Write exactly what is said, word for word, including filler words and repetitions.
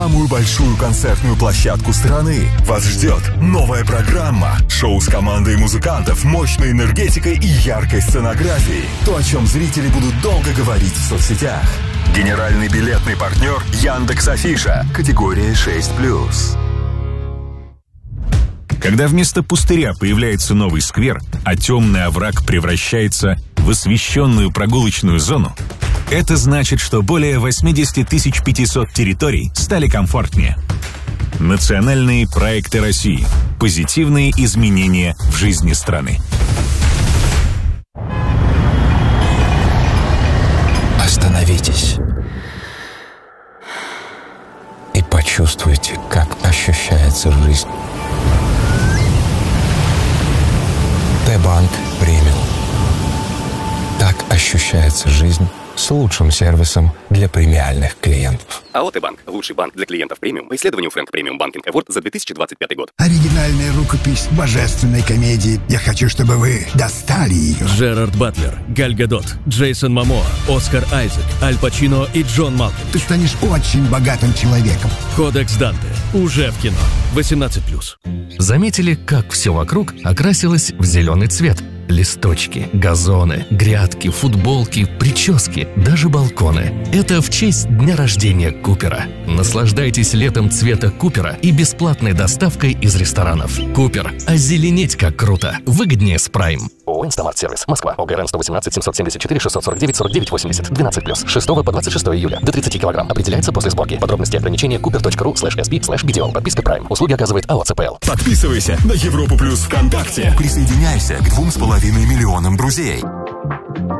самую большую концертную площадку страны вас ждет новая программа. Шоу с командой музыкантов, мощной энергетикой и яркой сценографией. То, о чем зрители будут долго говорить в соцсетях. Генеральный билетный партнер Яндекс.Афиша. Категория шесть плюс. Когда вместо пустыря появляется новый сквер, а темный овраг превращается в освещенную прогулочную зону, это значит, что более восемьдесят тысяч пятьсот территорий стали комфортнее. Национальные проекты России. Позитивные изменения в жизни страны. Остановитесь и почувствуйте, как ощущается жизнь. Т-банк премиум. Так ощущается жизнь с лучшим сервисом для премиальных клиентов. АО «Т-банк» – лучший банк для клиентов премиум по исследованию Frank Premium Banking Award за две тысячи двадцать пятый год. Оригинальная рукопись божественной комедии. Я хочу, чтобы вы достали ее. Джерард Батлер, Галь Гадот, Джейсон Момоа, Оскар Айзек, Аль Пачино и Джон Малкович. Ты станешь очень богатым человеком. Кодекс Данте. Уже в кино. восемнадцать плюс. Заметили, как все вокруг окрасилось в зеленый цвет? Листочки, газоны, грядки, футболки, прически, даже балконы. Это в честь дня рождения Купера. Наслаждайтесь летом цвета Купера и бесплатной доставкой из ресторанов. Купер. Озеленеть как круто. Выгоднее с Прайм. ООО «Инстамарт Сервис». Москва. ОГРН сто восемнадцать семьсот семьдесят четыре шестьсот сорок девять сорок девять восемьдесят. двенадцать плюс. шестого по двадцать шестое июля. До тридцати килограмм. Определяется после сборки. Подробности и ограничения купер.ру слэш эсби слэш бдл. Подписка Прайм. Услуги оказывает АО ЦПЛ. Подписывайся на Европу Плюс ВКонтакте. Присоединяйся к двум с половиной миллионам друзей.